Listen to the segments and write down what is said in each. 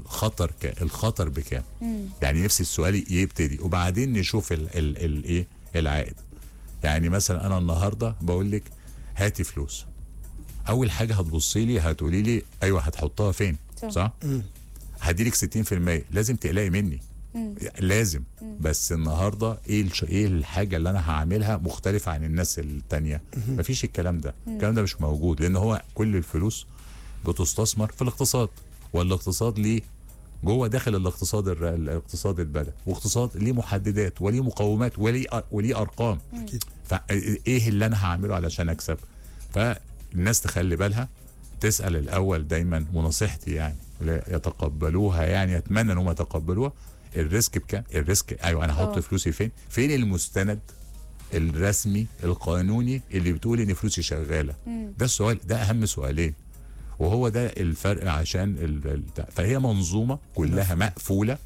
الخطر بكام. يعني نفس السؤال يبتدي وبعدين نشوف الايه العائد. يعني مثلا انا النهارده بقول لك هاتي فلوس، اول حاجه هتبصي لي هتقولي لي ايوه هتحطها فين، صح؟ هديلك 60%، لازم تقلقي مني. لازم. بس النهارده ايه الحاجه اللي انا هعملها مختلفه عن الناس التانية؟ مفيش الكلام ده. الكلام ده مش موجود، لان هو كل الفلوس بتستثمر في الاقتصاد، والاقتصاد ليه جوه داخل الاقتصاد البلد، واقتصاد ليه محددات وليه مقومات وليه ارقام. فايه اللي انا هعمله علشان اكسب؟ فالناس تخلي بالها، تسال الاول دايما، ونصيحتي يعني يتقبلوها، يعني اتمنى انهم يتقبلوها. الريسك بكام؟ الريسك ايوه انا هحط فلوسي فين المستند الرسمي القانوني اللي بتقول ان فلوسي شغاله؟ ده السؤال، ده اهم سؤالين، وهو ده الفرق. عشان فهي منظومه كلها مقفوله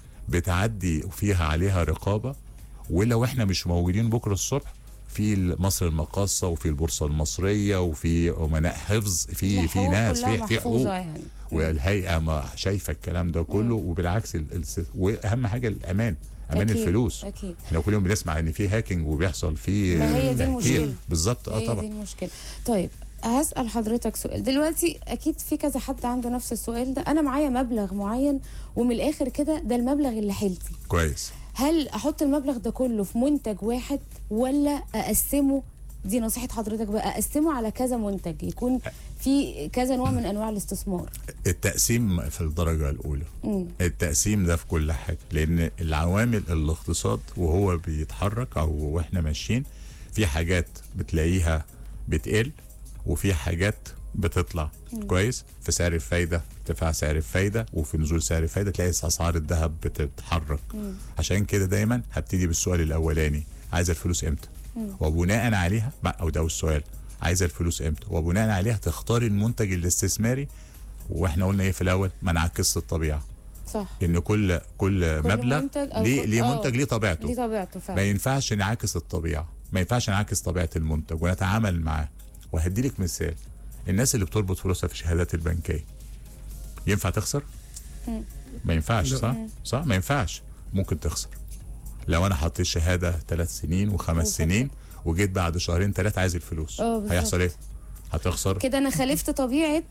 بتعدي وفيها عليها رقابه. ولو احنا مش موجودين بكره الصبح في مصر المقاصه وفي البورصه المصريه وفي امناء حفظ، في ناس في حقوق يعني. والهيئه ما شايفه الكلام ده كله. وبالعكس واهم حاجه امان الفلوس. أكيد. احنا كل يوم بنسمع ان في هاكينج وبيحصل في ما هي دي المشكله بالظبط. طبعا هي دي المشكله. طيب هسأل حضرتك سؤال دلوقتي، اكيد في كذا حد عنده نفس السؤال ده. انا معايا مبلغ معين ومن الاخر كده ده المبلغ اللي حيلتي كويس، هل احط المبلغ ده كله في منتج واحد ولا اقسمه؟ دي نصيحة حضرتك بقى، اقسمه على كذا منتج يكون في كذا نوع من انواع الاستثمار. التقسيم في الدرجة الاولى. التقسيم ده في كل حاجة، لان العوامل الاقتصاد وهو بيتحرك او واحنا ماشيين في حاجات بتلاقيها بتقل وفي حاجات بتطلع. كويس. في سعر الفايده، ارتفاع سعر الفايده وفي نزول سعر الفايده تلاقي اسعار الذهب بتتحرك. عشان كده دايما هبتدي بالسؤال الاولاني، عايزه الفلوس امتى؟ وبناء عليها او ده السؤال، عايزه الفلوس امتى؟ وبناء عليها تختار المنتج الاستثماري. واحنا قلنا ايه في الاول؟ ما نعكسش الطبيعه. صح. ان كل مبلغ ليه منتج ليه طبيعته. ليه طبيعته فعلا. ما ينفعش نعكس الطبيعه، ما ينفعش نعكس طبيعه المنتج ونتعامل معاه. وهدي لك مثال، الناس اللي بتربط فلوسها في الشهادات البنكيه ينفع تخسر؟ ما ينفعش. صح ما ينفعش. ممكن تخسر. لو انا حطيت شهاده 3 سنين و5 سنين وجيت بعد شهرين 3 عايز الفلوس، هيحصل ايه؟ هتخسر كده. انا خالفت طبيعه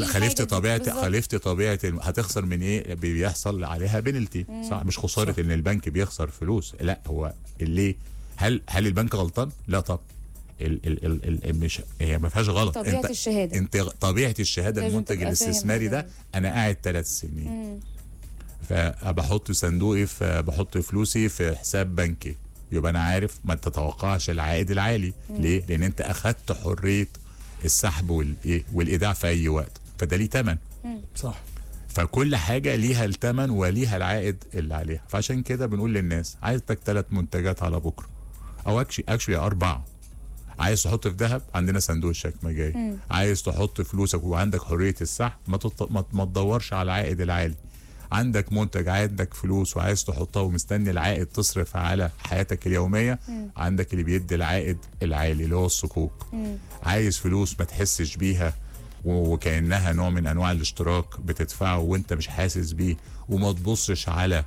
خالفت طبيعه هتخسر من ايه؟ بيحصل عليها بينالتي. صح. مش خساره. صح. ان البنك بيخسر فلوس، لا. هو اللي هل البنك غلطان؟ لا طبعا. مش هي ما فيهاش غلط. طبيعه الشهاده. انت طبيعه الشهاده المنتج الاستثماري ده، انا قاعد 3 سنين فبحط صندوقي بحط فلوسي في حساب بنكي، يبقى انا عارف ما تتوقعش العائد العالي. ليه؟ لان انت اخدت حريه السحب والايداع في اي وقت، فده ليه ثمن. صح. فكل حاجه ليها الثمن وليها العائد اللي عليها. فعشان كده بنقول للناس عايزتك 3 منتجات على بكره، او اكشلي 4. عايز تحط في ذهب، عندنا صندوق الشكمة جاي. عايز تحط فلوسك وعندك حريه السحب، ما تدورش على العائد العالي. عندك منتج، عندك فلوس وعايز تحطها ومستني العائد تصرف على حياتك اليوميه، عندك اللي بيدي العائد العالي اللي هو الصكوك. عايز فلوس ما تحسش بيها وكانها نوع من انواع الاشتراك بتدفعه وانت مش حاسس بيه، وما تبصش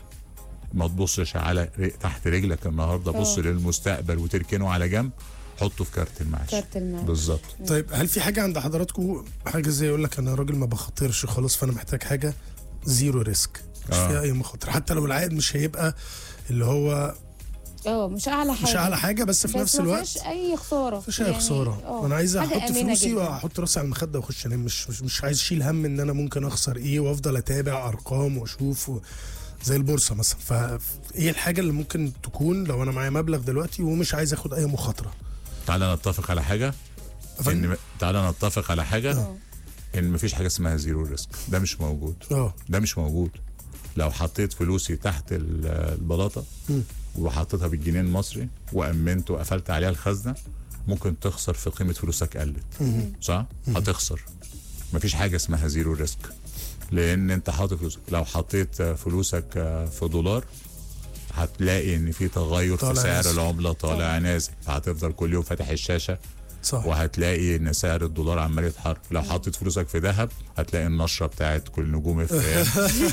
على تحت رجلك النهارده. بص للمستقبل وتركنه على جنب، حطه في كارت المعاش. بالظبط. طيب هل في حاجه عند حضراتكم حاجه زي يقول لك انا راجل ما بخاطرش خالص، فانا محتاج حاجه زيرو ريسك مش فيها اي مخاطر، حتى لو العائد مش هيبقى اللي هو مش اعلى حاجه بس في نفس الوقت مفيش اي خساره. مفيش اي خساره. انا عايز احط فلوسي واحط راسي على المخده واخش انام، مش عايز اشيل هم ان انا ممكن اخسر ايه، وافضل اتابع ارقام واشوف زي البورصه مثلا. فايه الحاجه اللي ممكن تكون لو انا معايا مبلغ دلوقتي ومش عايز اخد اي مخاطره؟ تعالى نتفق على حاجه ان مفيش حاجه اسمها زيرو ريسك. ده مش موجود. ده مش موجود. لو حطيت فلوسي تحت البلاطه وحطيتها بالجنيه المصري وامنت وقفلت عليها الخزنه، ممكن تخسر في قيمه فلوسك قلت. صح. هتخسر. مفيش حاجه اسمها زيرو ريسك، لان انت حاطط فلوسك. لو حطيت فلوسك في دولار هتلاقي ان في تغير في سعر العمله طالع نازل، فهتفضل كل يوم فاتح الشاشه. صح. وهتلاقي ان سعر الدولار عمال يتحرك. لو حطيت فلوسك في ذهب هتلاقي النشره بتاعت كل نجوم